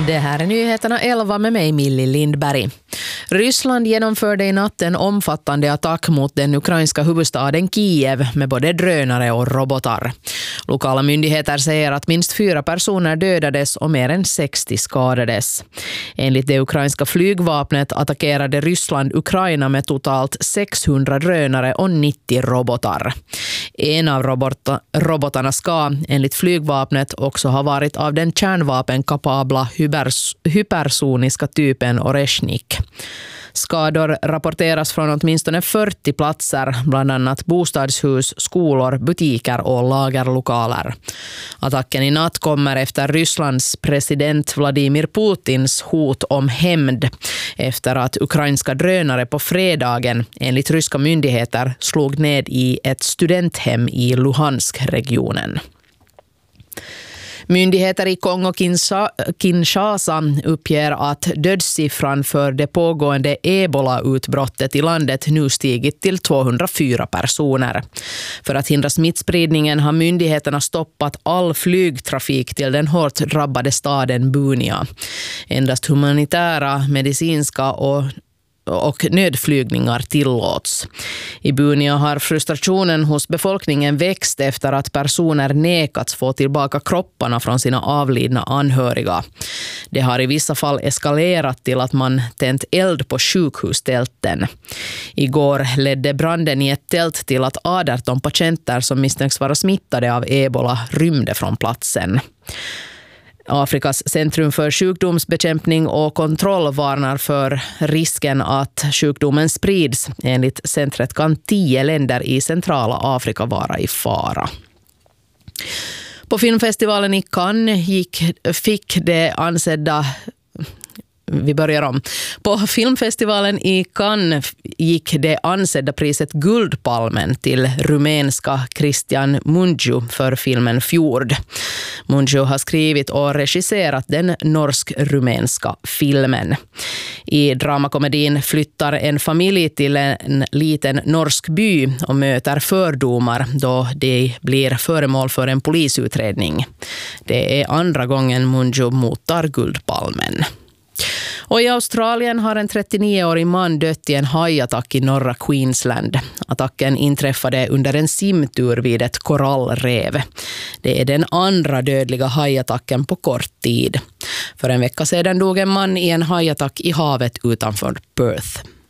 Det här är nyheterna 11 med mig Millie Lindberg. Ryssland genomförde i natt en omfattande attack mot den ukrainska huvudstaden Kiev med både drönare och robotar. Lokala myndigheter säger att minst 4 personer dödades och mer än 60 skadades. Enligt det ukrainska flygvapnet attackerade Ryssland Ukraina med totalt 600 drönare och 90 robotar. En av robotarna ska, enligt flygvapnet, också ha varit av den kärnvapenkapabla hypersoniska typen Oreshnik. Skador rapporteras från åtminstone 40 platser, bland annat bostadshus, skolor, butiker och lagerlokaler. Attacken i natt kommer efter Rysslands president Vladimir Putins hot om hämnd efter att ukrainska drönare på fredagen, enligt ryska myndigheter, slog ned i ett studenthem i Luhansk-regionen. Myndigheter i Kongo-Kinshasa uppger att dödssiffran för det pågående Ebola-utbrottet i landet nu stigit till 204 personer. För att hindra smittspridningen har myndigheterna stoppat all flygtrafik till den hårt drabbade staden Bunia. Endast humanitära, medicinska och nödflygningar tillåts. I Bunia har frustrationen hos befolkningen växt efter att personer nekats få tillbaka kropparna från sina avlidna anhöriga. Det har i vissa fall eskalerat till att man tänt eld på sjukhustälten. Igår ledde branden i ett tält till att 18 patienter som misstänks vara smittade av Ebola rymde från platsen. Afrikas centrum för sjukdomsbekämpning och kontroll varnar för risken att sjukdomen sprids. Enligt centret kan 10 länder i centrala Afrika vara i fara. På filmfestivalen i Cannes fick det ansedda... På filmfestivalen i Cannes gick det ansedda priset Guldpalmen till rumänska Cristian Mungiu för filmen Fjord. Mungiu har skrivit och regisserat den norsk-rumänska filmen. I dramakomedin flyttar en familj till en liten norsk by och möter fördomar då de blir föremål för en polisutredning. Det är andra gången Mungiu mottar Guldpalmen. Och i Australien har en 39-årig man dött i en hajattack i norra Queensland. Attacken inträffade under en simtur vid ett korallrev. Det är den andra dödliga hajattacken på kort tid. För en vecka sedan dog en man i en hajattack i havet utanför Perth.